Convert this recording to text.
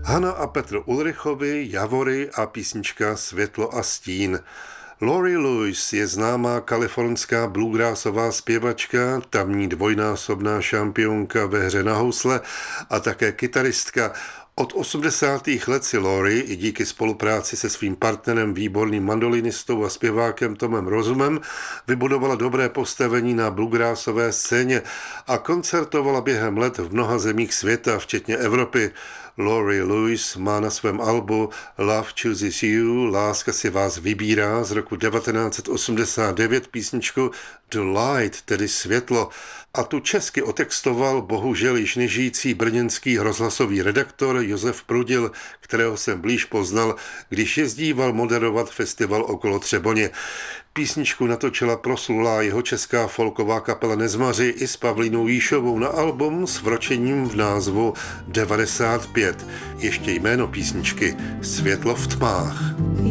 Hana a Petr Ulrichovi, Javory a písnička Světlo a stín. Laurie Lewis je známá kalifornská bluegrassová zpěvačka, tamní dvojnásobná šampionka ve hře na housle a také kytaristka. Od 80. let si Laurie i díky spolupráci se svým partnerem, výborným mandolinistou a zpěvákem Tomem Rozumem, vybudovala dobré postavení na bluegrassové scéně a koncertovala během let v mnoha zemích světa, včetně Evropy. Laurie Lewis má na svém albu Love Chooses You, Láska si vás vybírá z roku 1989 písničku The Light, tedy světlo. A tu česky otextoval bohužel již nežijící brněnský rozhlasový redaktor Josef Prudil, kterého jsem blíž poznal, když jezdíval moderovat festival okolo Třeboně. Písničku natočila proslulá jeho česká folková kapela Nezmaři i s Pavlínou Jíšovou na album s vročením v názvu 95. Ještě jméno písničky Světlo v tmách.